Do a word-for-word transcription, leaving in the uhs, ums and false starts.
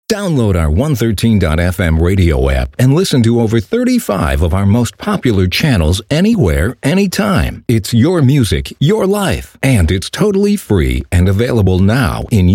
Download our one thirteen dot f m radio app and listen to over thirty-five of our most popular channels anywhere, anytime. It's your music, your life, and it's totally free and available now in